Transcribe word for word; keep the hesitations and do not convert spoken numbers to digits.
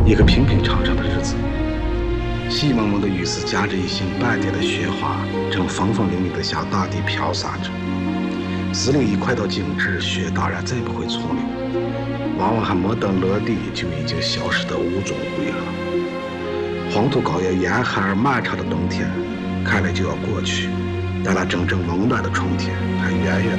一个平平常常的日子。细蒙蒙的雨丝夹着一星半点的雪花，正风风凛凛地向大地飘洒着。四零一快到静止，雪当然再不会从流，往往还没等落地，就已经消失得无踪无影了。黄土高原严寒而漫长的冬天，看来就要过去，但那真正温暖的春天还远远